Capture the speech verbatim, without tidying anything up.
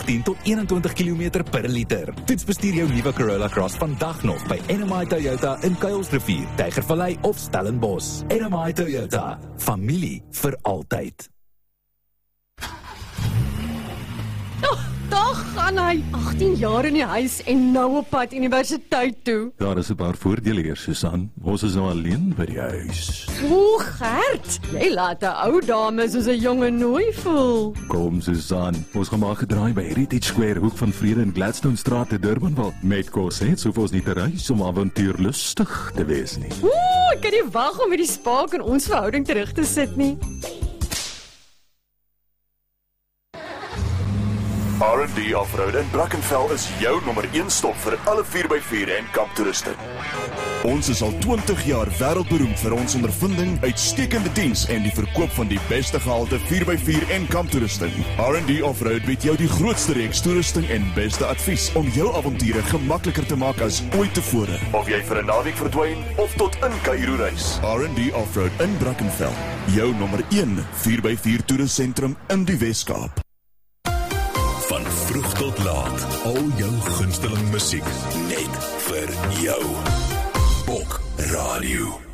agttien tot eenentwintig kilometer per liter. Toets bestuur jou nuwe Corolla Cross vandag nog by N M I Toyota in Kuilsrivier, Tygervallei of Stellenbosch. N M I Toyota, familie vir altyd. Dag gaan hy, agttien jaar in die huis en nou op pad universiteit toe. Daar is 'n paar voordele hier, Susan. Ons is nou alleen by die huis. O, Gert, jy laat 'n ou dame soos 'n jonge nooi voel. Kom, Susan. Ons gaan maar gedraai by Heritage Square, hoek van Vrede en Gladstone Straat te Durbanville. Met kos, het so ons nie te reis om avontuurlustig te wees nie. Ooh, ek kan nie wag om met die spaak in ons verhouding terug te sit nie. R and D Offroad in Brackenfell is jou nommer een stop vir alle vier by vier en kamptoeriste. Ons is al twintig jaar wêreldberoemd vir ons ondervinding, uitstekende diens en die verkoop van die beste gehalte vier by vier en kamptoerusting. R and D Offroad bied jou die grootste reeks toerusting en beste advies om jou avonture gemakliker te maak as ooit tevore. Of jy vir 'n naweek verdwyn of tot in Kaïro reis. R and D Offroad in Brackenfell, jou nommer een vier by vier toerustsentrum in die Weskaap. Van vroeg tot laat, al jou gunsteling musiek, net vir jou. Bok Radio.